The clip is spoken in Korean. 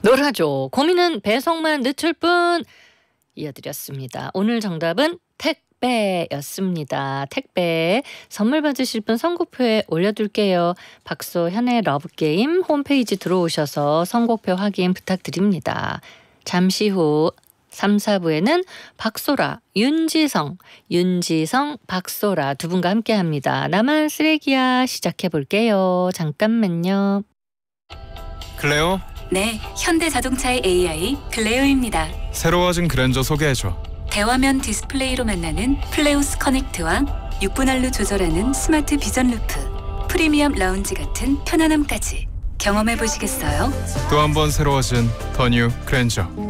놀아줘. 고민은 배송만 늦출 뿐. 이어드렸습니다. 오늘 정답은 택배였습니다. 택배 선물 받으실 분 선곡표에 올려둘게요. 박소현의 러브게임 홈페이지 들어오셔서 선곡표 확인 부탁드립니다. 잠시 후 3, 4부에는 박소라, 윤지성, 박소라 두 분과 함께합니다. 나만 쓰레기야 시작해볼게요. 잠깐만요. 클레오? 네, 현대자동차의 AI 클레오입니다. 새로워진 그랜저 소개해줘. 대화면 디스플레이로 만나는 플레오스 커넥트와 6분할로 조절하는 스마트 비전 루프, 프리미엄 라운지 같은 편안함까지 경험해 보시겠어요? 또 한 번 새로워진 더 뉴 그랜저.